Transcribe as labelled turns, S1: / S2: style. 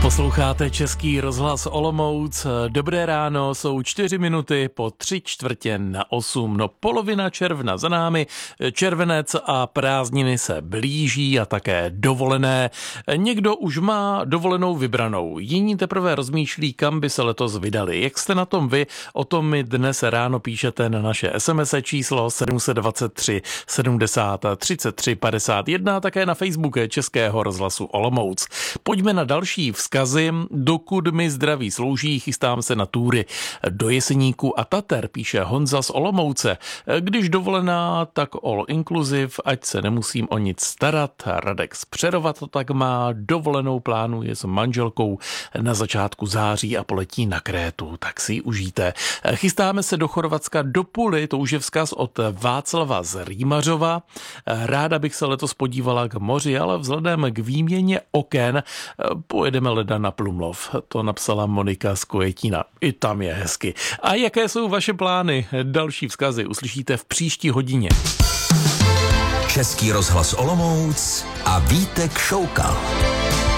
S1: Posloucháte Český rozhlas Olomouc. Dobré ráno, jsou 4 minuty po 7:45. No, polovina června za námi, červenec a prázdniny se blíží a také dovolené. Někdo už má dovolenou vybranou, jiní teprve rozmýšlí, kam by se letos vydali. Jak jste na tom vy? O tom mi dnes ráno píšete na naše SMS číslo 723 70 33 51 a také na Facebooku Českého rozhlasu Olomouc. Pojďme na další vzkazy. Dokud mi zdraví slouží, chystám se na túry do Jeseníku a Tater, píše Honza z Olomouce. Když dovolená, tak all inclusive, ať se nemusím o nic starat. Radek z Přerova to tak má, dovolenou plánuje s manželkou na začátku září a poletí na Krétu, tak si ji užijte. Chystáme se do Chorvatska do Puly, to už je vzkaz od Václava z Rýmařova. Ráda bych se letos podívala k moři, ale vzhledem k výměně oken pojedeme leda na Plumlov. To napsala Monika z Kojetína. I tam je hezky. A jaké jsou vaše plány? Další vzkazy uslyšíte v příští hodině.
S2: Český rozhlas Olomouc a Vítek Šoukal.